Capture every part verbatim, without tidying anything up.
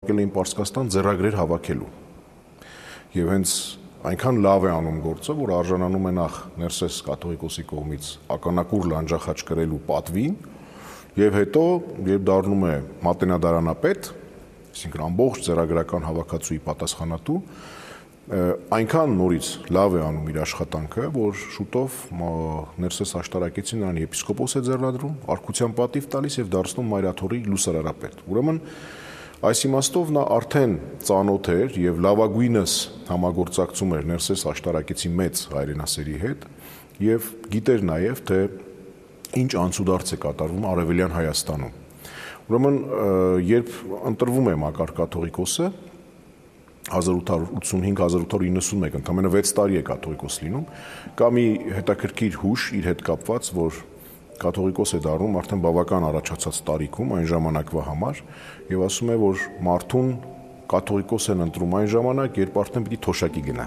ուղարկել էին Պարսկաստան ձեռագրեր հավաքելու։ Եվ հենց այնքան լավ է անում գործը, որ արժանանում է նախ Ներսես կաթողիկոսի կողմից ականակուր լանջախաչ կրելու պատվին, եւ հետո, երբ դառնում է մատենադարանապետ, այսինքն ամբողջ ձեռագրական հավաքածուի պատասխանատու, այնքան նորից լավ է անում իր աշխատանքը, որ շուտով Ներսես Աշտարակեցին նրան եպիսկոպոս է ձեռնադրում, արքության պատիվ տալիս եւ դարձնում Մայրաթորի լուսարարապետ։ Ուրեմն այս իմաստով նա արդեն ծանոթ էր եւ լավագույնս համագործակցում էր Ներսես Աշտարակեցի մեծ հայրենասերի հետ եւ գիտեր նաեւ թե ինչ անցուդարձ է կատարվում Արևելյան Հայաստանում։ Ուրեմն երբ ընտրվում է Մակար կաթողիկոսը հազար ութ հարյուր ութսունհինգ հազար ութ հարյուր իննսունմեկ ընդամենը վեց տարի է կաթողիկոս լինում, կա մի հետաքրքիր հուշ իր հետ կապված, որ կաթողիկոս է դառնում արդեն բավական առաջացած տարիքում այն ժամանակվա համար եւ ասում է, որ մարդուն կաթողիկոս են ընտրում այն ժամանակ, երբ արդեն պիտի թոշակի գնա։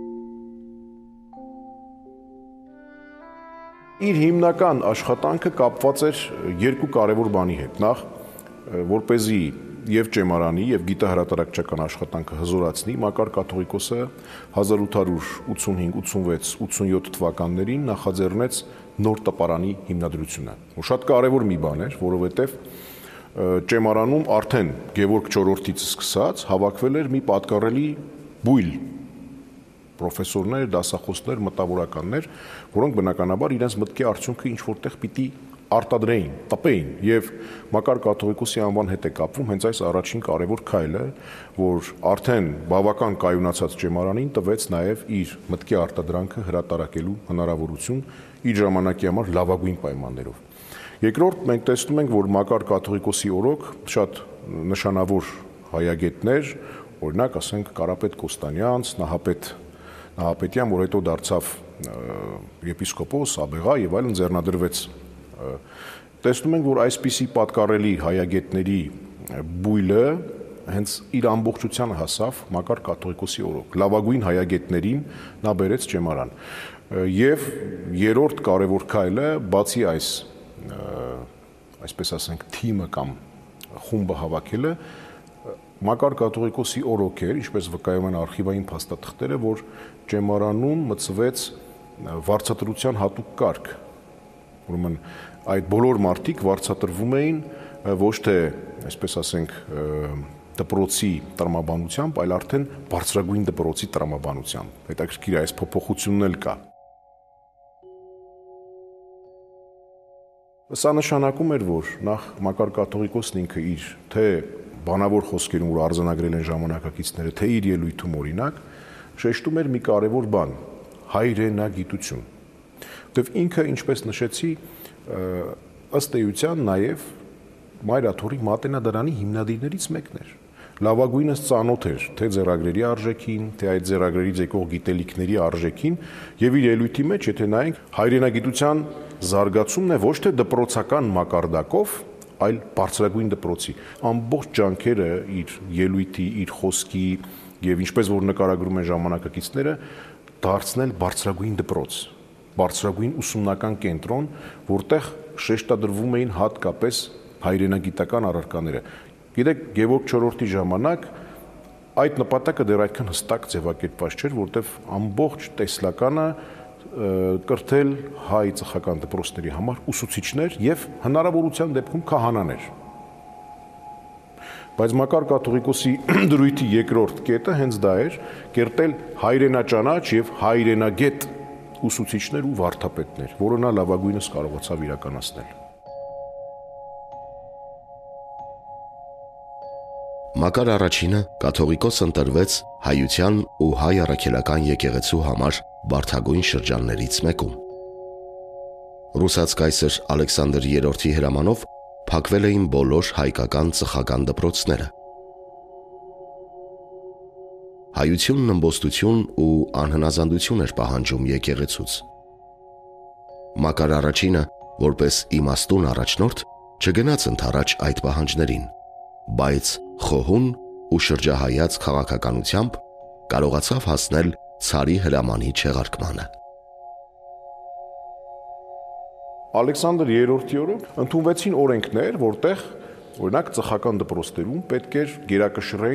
Իր հիմնական աշխատանքը կապված էր երկու կարևոր բանի հետ։ Նախ, որպեսզի եւ ճեմարանի եւ գիտահրատարակչական աշխատանքը հզորացնի, Մակար կաթողիկոսը հազար ութ հարյուր ութսունհինգ ութսունվեց ութսունյոթ թվականներին նախաձեռնեց նոր տպարանի հիմնադրությունը։ Որ շատ կարևոր մի բան էր, որովհետեւ ճեմարանում արդեն Գևորգ չորրորդից սկսած հավաքվել էր մի պատկառելի բույլ պրոֆեսորներ, դասախոսներ, մտավորականներ, որոնք բնականաբար իրենց մտքի արդյունքը ինչ որտեղ պիտի արտադրեին, տպեին եւ Մակար կաթողիկոսի անվան հետ է կապվում հենց այս առաջին կարևոր քայլը, որ արդեն բավական կայունացած ճեմարանին տվեց նաեւ իր մտքի արտադրանքը հրատարակելու հնարավորություն իր ժամանակի համար լավագույն պայմաններով։ Երկրորդ, մենք տեսնում ենք, որ Մակար կաթողիկոսի օրոք շատ նշանավոր հայագետներ, օրինակ, ասենք Կարապետ Կոստանյանց, Նահապետ Նահապետյան, որ հետո դարձավ եպիսկոպոս, աբեղա եւ այլն ձեռնադրվեց։ Տեսնում ենք, որ այսպիսի պատկառելի հայագետների բույլը հենց իր ամբողջությանը հասավ Մակար կաթողիկոսի օրոք։ Լավագույն հայագետներին նա բերեց ճեմարան։ Եվ երրորդ կարևոր քայլը, բացի այս, այսպես ասենք, թիմը կամ խումբը հավաքելը, Մակար կաթողիկոսի օրոք էր, ինչպես վկայում են արխիվային փաստաթղթերը, որ ճեմարանում մտցվեց վարձատրության հատուկ կարգ։ Ուրեմն այդ բոլոր մարդիկ վարձատրվում էին ոչ թե, այսպես ասենք, դպրոցի տրամաբանությամբ, այլ արդեն բարձրագույն դպրոցի տրամաբանությամբ։ Հետաքրքիր է, այս փոփոխությունն էլ կա։ Սա նշանակում էր, որ նախ Մակար կաթողիկոսն ինքը իր թե բանավոր խոսքերում, որ արձանագրել են ժամանակակիցները, թե իր ելույթում օրինակ, շեշտում էր մի կարևոր բան՝ հայրենագիտություն։ Որտեվ ինքը, ինչպես նշեցի, ըստ էության նաև Մայրաթորի մատենադարանի հիմնադիրներից մեկն էր։ Լավագույնս ծանոթ էր թե ձեռագրերի արժեքին, թե այդ ձեռագրերից եկող գիտելիքների արժեքին եւ իր ելույթի մեջ, եթե նայենք, հայրենագիտության զարգացումն է ոչ թե դպրոցական մակարդակով, այլ բարձրագույն դպրոցի։ Ամբողջ ջանքերը իր ելույթի, իր խոսքի եւ ինչպես որ նկարագրում են ժամանակակիցները, դարձնել բարձրագույն դպրոց, բարձրագույն ուսումնական կենտրոն, որտեղ շեշտադրվում էին հատկապես հայրենագիտական առարկաները։ Գիտեք, Գևորգ չորրորդի ժամանակ այդ նպատակը դեռ այդքան հստակ ձևակերպված չէր, որտեղ ամբողջ տեսլականը կրթել հայ ծխական դպրոցների համար ուսուցիչներ եւ հնարավորության դեպքում քահանաներ։ Բայց Մակար կաթողիկոսի դրույթի երկրորդ կետը հենց դա էր՝ կերտել հայրենաճանաչ եւ հայրենագետ ուսուցիչներ ու վարդապետներ, որը նա լավագույնս կարողացավ իրականացնել։ Մակար առաջինը կաթողիկոս ընտրվեց հայության ու հայ առաքելական եկեղեցու համար բարդագույն շրջաններից մեկում։ Ռուսաց կայսր Ալեքսանդր երրորդի հրամանով փակվել էին բոլոր հայկական ծխական դպրոցները։ Հայությունն ըմբոստություն ու անհնազանդություն էր պահանջում եկեղեցուց։ Մակար առաջինը, որպես իմաստուն առաջնորդ, չգնաց ընդառաջ այդ պահանջներին, բայց խոհուն ու շրջահայաց քաղաքականությամբ կարողացավ հասնել ցարի հրամանի չեղարկմանը։ Ալեքսանդր երրորդի օրոք ընդունվեցին օրենքներ, որտեղ օրինակ ծխական դպրոցներում պետք էր գերակշռեին